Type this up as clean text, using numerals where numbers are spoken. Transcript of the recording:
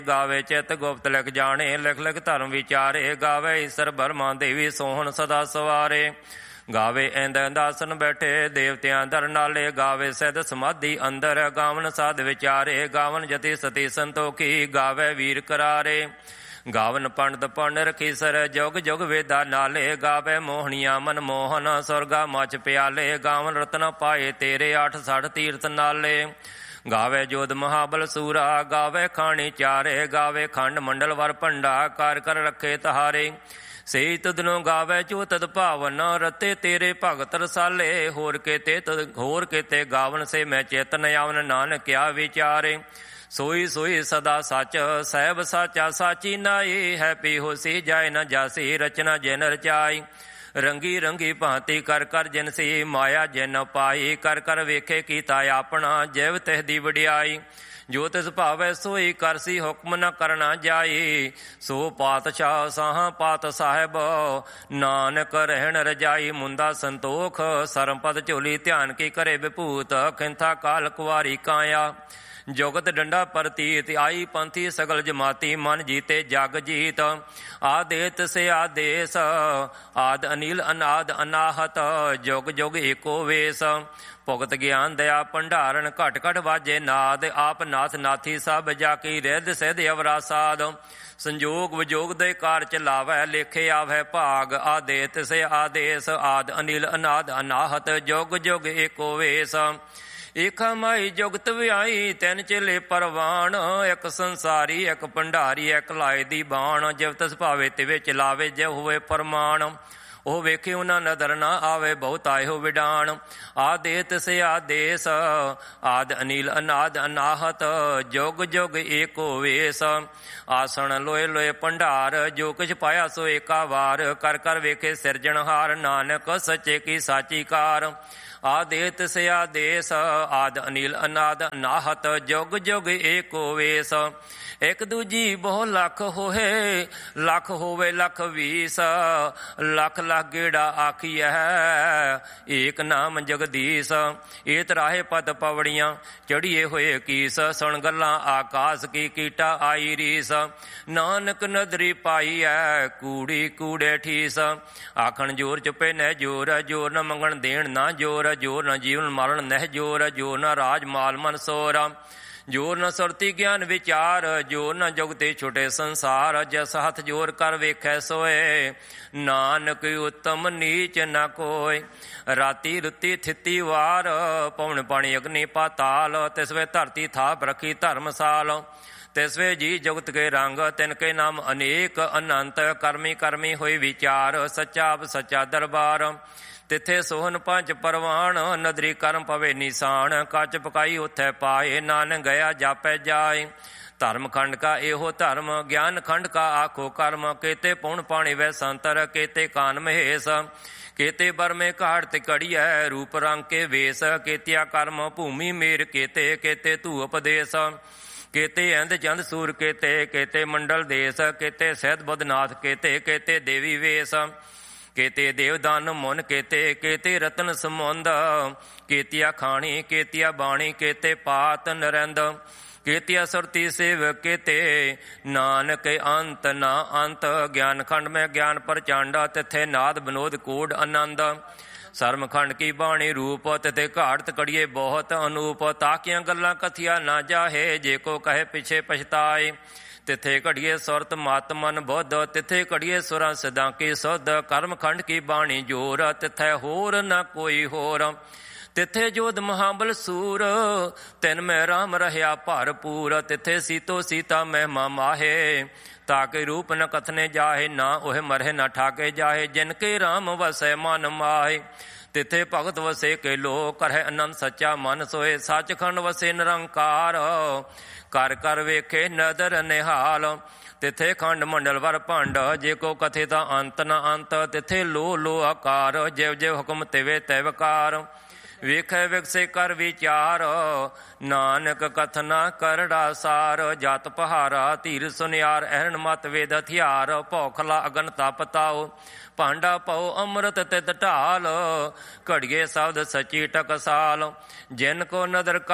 ਗਾਵੇ ਚਿਤ ਗੁਪਤ ਲਿਖ ਜਾਣੇ, ਲਿਖ ਲਿਖ ਧਰਮ ਵਿਚਾਰੇ। ਗਾਵੇ ਈਸਰ ਬਰਮਾ ਦੇਵੀ ਸੋਹਣ ਸਦਾ ਸਵਾਰੇ। ਗਾਵੇ ਇੰਦ ਅੰਦਾਸਨ ਬੈਠੇ ਦੇਵਤਿਆਂ ਦਰ ਨਾਲੇ। ਗਾਵੇ ਸਿੱਧ ਸਮਾਧੀ ਅੰਦਰ ਗਾਵਨ ਸਾਧ ਵਿਚਾਰੇ। ਗਾਵਨ ਜਤੀ ਸਤੀ ਸੰਤੋਖੀ ਗਾਵੇ ਵੀਰ ਕਰਾਰੇ। ਗਾਵਨ ਪੰਡਤ ਪੰਡ ਰਖੀਸਰ ਜੁਗ ਜੁਗ ਵੇਦਾ ਨਾਲੇ। ਗਾਵੇ ਮੋਹਣੀਆਂ ਮਨ ਮੋਹਨ ਸੁਰਗਾ ਮਚ ਪਿਆਲੇ। ਗਾਵਨ ਰਤਨ ਪਾਏ ਤੇਰੇ 860 ਤੀਰਥ ਨਾਲੇ। ਗਾਵੇ ਜੋਧ ਮਹਾਬਲ ਸੂਰਾ ਗਾਵੇ ਖਾਣੀ ਚਾਰੇ। ਗਾਵੇ ਖੰਡ ਮੰਡਲ ਵਰ ਭੰਡਾ ਕਰ ਕਰ ਰੱਖੇ ਤਹਾਰੇ। ਸਹੀ ਤੁਧਨੋਂ ਗਾਵੇ ਚੋ ਤਦ ਭਾਵਨ ਰਤੇ ਤੇਰੇ ਭਗਤ ਰਸਾਲੇ। ਹੋਰ ਕਿਤੇ ਗਾਵਨ ਸੇ ਮੈਂ ਚੇਤਨ ਆਵਨ ਨਾਨਕ ਕਿਆ ਵਿਚਾਰੇ। ਸੋਈ ਸੋਈ ਸਦਾ ਸੱਚ ਸਹਿਬ ਸਾਚਾ ਸਾਚੀ ਨਾਈ। ਹੈ ਪੀ ਹੋਸੀ ਜਾਏ ਨ ਜਾਸੀ ਰਚਨਾ ਜਿਨ ਰਚਾਈ। ਰੰਗੀ ਰੰਗੀ ਭਾਂਤੀ ਕਰ ਕਰ ਜਿਨਸੀ ਮਾਇਆ ਜਿਨ ਪਾਈ। ਕਰ ਕਰ ਵੇਖੇ ਕੀਤਾ ਆਪਣਾ ਜਿਵ ਤਿਸ ਦੀ ਵਡਿਆਈ। ਜੋ ਤਿਸ ਭਾਵੈ ਸੋਈ ਕਰਸੀ ਹੁਕਮ ਨ ਕਰਨਾ ਜਾਈ। ਸੋ ਪਾਤਸ਼ਾਹ ਸਾਹਾਂ ਪਾਤ ਸਾਹਿਬ ਨਾਨਕ ਰਹਿਣ ਰਜਾਈ। ਮੁੰਦਾ ਸੰਤੋਖ ਸਰਮਪਦ ਝੋਲੀ ਧਿਆਨ ਕੀ ਕਰੇ ਵਿਭੂਤ। ਖਿੰਥਾ ਕਾਲ ਕੁਵਾਰੀ ਕਾਇਆ ਜੁਗਤ ਡੰਡਾ ਪ੍ਰਤੀਤ। ਆਈ ਪੰਥੀ ਸਗਲ ਜਮਾਤੀ ਮਨ ਜੀਤੇ ਜਗ ਜੀਤ। ਆਦੇਤ ਸੇ ਆਦੇਸ ਆਦ ਅਨੀਲ ਅਨਾਦ ਅਨਾਹਤ। ਜੁਗ ਜੁਗ ਏਕੋ ਵੇਸ ਭੁਗਤ ਗਿਆਨ ਦਇਆ ਭੰਡਾਰਨ। ਘਟ ਘਟ ਵਾਜੇ ਨਾਦ ਆਪ ਨਾਥ ਨਾਥੀ ਸਭ ਜਾ ਕੀ ਰਿੱਧ ਸਿੱਧ ਅਵਰਾ ਸਾਧ। ਸੰਜੋਗ ਵਿਜੋਗ ਦੇ ਕਾਰ ਚਲਾਵੈ ਲੇਖੇ ਆਵੈ ਭਾਗ। ਆਦੇਤ ਸੇ ਆਦੇਸ ਆਦ ਅਨੀਲ ਅਨਾਦ ਅਨਾਹਤ। ਜੁਗ ਜੁਗ ਏਕੋ ਵੇਸ ਏਕਾ ਮਾਈ ਜੁਗਤ ਵਿਆਈ। ਤਿੰਨ ਚੇਲੇ ਪਰਵਾਨ ਇੱਕ ਸੰਸਾਰੀ ਇੱਕ ਭੰਡਾਰੀ ਇੱਕ ਲਾਏ ਦੀ ਬਾਣ। ਜਿਵ ਤਿਸ ਭਾਵੇ ਤਿਵੇਂ ਚਲਾਵੇ ਜੇ ਹੋਵੇ ਫਰਮਾਨ। ਉਹ ਵੇਖੇ ਉਹਨਾਂ ਨਦਰ ਨਾ ਆਵੇ ਬਹੁਤ ਆਇਓ ਵਿਡਾਣ। ਆਦੇਤ ਸੇ ਆਦੇਸ ਆਦ ਅਨੀਲ ਅਨਾਦ ਅਨਾਹਤ। ਜੁਗ ਜੁਗ ਏਕੋ ਵੇਸ ਆਸਣ ਲੋਏ ਲੋਏ ਭੰਡਾਰ। ਜੋ ਕੁਛ ਪਾਇਆ ਸੋ ਏਕਾ ਵਾਰ। ਕਰ ਕਰ ਵੇਖੇ ਸਿਰਜਣਹਾਰ ਨਾਨਕ ਸੱਚੇ ਕੀ ਸਾਚੀ ਕਾਰ। ਆਦੇਤ ਸੇ ਆਦੇਸ ਆਦ ਅਨੀਲ ਅਨਾਦ ਅਨਾਹਤ। ਜੁਗ ਜੁਗ ਏਕੋ ਵੇਸ ਇੱਕ ਦੂਜੀ ਬਹੁ ਲੱਖ ਹੋਏ ਲੱਖ ਹੋਵੇ ਲੱਖ ਵੀਸ। ਲੱਖ ਲੱਖ ਗੇੜਾ ਆਖੀਐ ਏਕ ਨਾਮ ਜਗਦੀਸ਼। ਏ ਤਰਾਹੇ ਪਦ ਪਵੜੀਆਂ ਚੜੀਏ ਹੋਏ ਕੀਸ। ਸੁਣ ਗੱਲਾਂ ਆਕਾਸ ਕੀ ਕੀਟਾ ਆਈ ਰੀਸ। ਨਾਨਕ ਨਦਰੀ ਪਾਈ ਐ ਕੂੜੀ ਕੂੜੇ ਠੀਸ। ਆਖਣ ਜੋਰ ਚੁੱਪੇ ਨਹਿ ਜੋਰ। ਜੋਰ ਨ ਮੰਗਣ ਦੇਣ ਨਾ ਜੋਰ। ਜੋਰ ਨ ਜੀਵਨ ਮਾਲਣ ਨਹਿ ਜੋਰ। ਜੋਰ ਨ ਰਾਜ ਮਾਲ ਮਨ ਸੋਰ। ਜੋਰ ਨ ਸੁਰਤੀ ਗਿਆਨ ਵਿਚਾਰ। ਜੋਰ ਨ ਜੁਗਤੇ ਛੁਟੇ ਸੰਸਾਰ। ਜਸ ਹੱਥ ਜੋਰ ਕਰ ਵੇਖੈ ਸੋਏ ਨਾਨਕ ਉਤਮ ਨੀਚ ਨ ਕੋਇ। ਰਾਤੀ ਰੁੱਤੀ ਥਿੱਤੀ ਵਾਰ ਪਵਨ ਪਾਣੀ ਅਗਨੀ ਪਾਤਾਲ। ਤਿਸ ਵੇ ਧਰਤੀ ਥਾਪ ਰੱਖੀ ਧਰਮਸਾਲ। ਤਿਸਵੇ ਜੀ ਜੁਗਤ ਕੇ ਰੰਗ ਤਿਨ ਕੇ ਨਾਮ ਅਨੇਕ ਅਨੰਤ। ਕਰਮੀ ਕਰਮੀ ਹੋਈ ਵਿਚਾਰ ਸੱਚਾ ਆਪ ਸੱਚਾ ਦਰਬਾਰ। ਤਿੱਥੇ ਸੋਹਨ ਪੰਜ ਪਰਵਾਨ ਨਦਰੀ ਕਰਮ ਪਵੇ ਨਿਸ਼ਾਨ। ਕੱਚ ਪਕਾਈ ਉੱਥੇ ਪਾਏ ਨਾਨਕ ਗਿਆ ਜਾਪੈ ਜਾਏ। ਧਰਮ ਖੰਡ ਕਾ ਇਹੋ ਧਰਮ ਗਿਆਨ ਖੰਡ ਕਾ ਆਖੋ ਕਰਮ। ਕੇਤੇ ਪੌਣ ਪਾਣੀ ਵੈ ਸੰਤਰ ਕੇਤੇ ਕਾਨ ਮਹੇਸ਼। ਕੇਤੇ ਬਰਮੇ ਘਾੜ ਤੇ ਕੜੀਐ ਰੂਪ ਰੰਗ ਕੇ ਵੇਸ। ਕੇਤਿਆ ਕਰਮ ਭੂਮੀ ਮੇਰ ਕੇਤੇ ਕੇਤੇ ਧੂ ਉਪਦੇਸ਼। ਕੇਤੇ ਇੰਦ ਚੰਦ ਸੂਰ ਕੇਤੇ ਕੇਤੇ ਮੰਡਲ ਦੇਸ। ਕੇਤੇ ਸਹਿਦ ਬੁੱਧਨਾਥ ਕੇਤੇ ਕੇਤੇ ਦੇਵੀ ਵੇਸ। ਕੇਤੇ ਦੇਵਦਾਨ ਮੁਨ ਕੇਤੇ ਕੇਤੇ ਰਤਨ ਸਮੁੰਦ। ਕੇਤਿਆ ਖਾਣੀ ਕੇਤਿਆ ਬਾਣੀ ਕੇਤੇ ਪਾਤ ਨਰਿੰਦ। ਕੇਤਿਆ ਸੁਰਤੀ ਸੇਵ ਕੇਤੇ ਨਾਨਕ ਅੰਤ ਨਾ ਅੰਤ। ਗਿਆਨ ਖੰਡ ਮੈਂ ਗਿਆਨ ਪ੍ਰਚੰਡ ਤਿੱਥੇ ਨਾਦ ਬਨੋਦ ਕੋਡ ਆਨੰਦ। ਸਰਮਖੰਡ ਕੀ ਬਾਣੀ ਰੂਪ ਤਿਥੇ ਘਾੜਤ ਕੜੀਏ ਬਹੁਤ ਅਨੂਪ। ਤਾਕੀਆਂ ਗੱਲਾਂ ਕਥੀਆ ਨਾ ਜਾਹੇ ਜੇ ਕੋ ਕਹੇ ਪਿਛੇ ਪਛਤਾਏ। ਤਿੱਥੇ ਘੜੀਏ ਸੁਰਤ ਮਤ ਮਨ ਬੁੱਧ। ਤਿੱਥੇ ਘੜੀਏ ਸੁਰਾਂ ਸਿਦਾਂ ਕੀ ਸੁਧ। ਕਰਮ ਖੰਡ ਕੀ ਬਾਣੀ ਜੋਰ ਤਿੱਥੇ ਹੋਰ ਨਾ ਕੋਈ ਹੋਰ। ਤਿੱਥੇ ਜੋਧ ਮਹਾਬਲ ਸੂਰ ਤਿਨ ਮੈਂ ਰਾਮ ਰਹਿਆ ਭਰਪੂਰ। ਤਿੱਥੇ ਸੀਤੋ ਸੀਤਾ ਮਹਿਮਾ ਮਾਹੇ ਤਾਕੇ ਰੂਪ ਨ ਕਥਨੇ ਜਾਹੇ। ਨਾ ਉਹ ਮਰਹਿ ਨਾ ਠਾਕੇ ਜਾਹੇ ਜਿਨ ਕੇ ਰਾਮ ਵਸੈ ਮਨ ਮਾਹੇ। ਤਿੱਥੇ ਭਗਤ ਵਸੇ ਕੇ ਲੋ ਕਰਹਿ ਅਨੰਦ ਸੱਚਾ ਮਨ ਸੋਏ। ਸੱਚਖੰਡ ਵਸੇ ਨਿਰੰਕਾਰ ਕਰ ਕਰ ਵੇਖੇ ਨਦਰ ਨਿਹਾਲ। ਤਿੱਥੇ ਖੰਡ ਮੰਡਲ ਵਰ ਭੰਡ ਜੇ ਕੋ ਕਥੇ ਤਾਂ ਅੰਤ ਨ ਅੰਤ। ਤਿੱਥੇ ਲੋ ਲੋ ਆਕਾਰ ਜਿਵ ਜਿਵ ਹੁਕਮ ਤਿਵੇ ਤਿਵਕਾਰ। ਵੇਖੈ ਵਿਗਸੇ ਕਰ ਵਿਚਾਰ ਨਾਨਕ ਕਥਨਾ ਕਰੜਾ ਸਾਰ। ਜਤ ਪਹਾਰਾ ਧੀਰ ਸੁਨਿਆਰ ਐਰਨ ਮਤ ਵੇਦ ਹਥਿਆਰ। ਭੌਖਲਾ ਅਗਨ ਤਪ ਤਾਓ ਭਾਂਡਾ ਪਾਓ ਅੰਮ੍ਰਿਤ ਤਿਤ ਢਾਲ। ਘੜੀਏ ਸ਼ਬਦ ਸੱਚੀ ਟਕਸਾਲ ਜਿਨ ਕੋ ਨਦਰ